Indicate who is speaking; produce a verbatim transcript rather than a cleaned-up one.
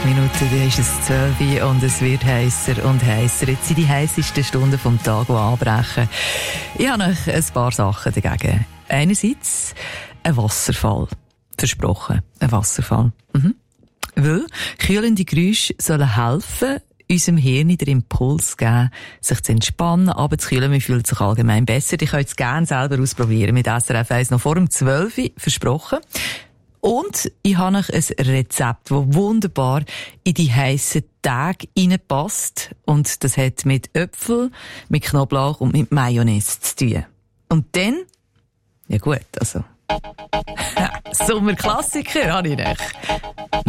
Speaker 1: Minuten, dann ist es zwölf Uhr und es wird heißer und heißer. Jetzt sind die heissesten Stunden vom Tag, die anbrechen. Ich habe noch ein paar Sachen dagegen. Einerseits ein Wasserfall. Versprochen, ein Wasserfall. Mhm. Weil kühlende Geräusche sollen helfen, unserem Hirn den Impuls geben, sich zu entspannen, aber zu kühlen. Man fühlt sich allgemein besser. Ich könnt es gerne selber ausprobieren mit S R F eins noch vor dem zwölf Uhr, versprochen. Und ich habe noch ein Rezept, das wunderbar in die heissen Tage reinpasst. Und das hat mit Äpfel, mit Knoblauch und mit Mayonnaise zu tun. Und dann, ja gut, also, Sommerklassiker habe ich nicht.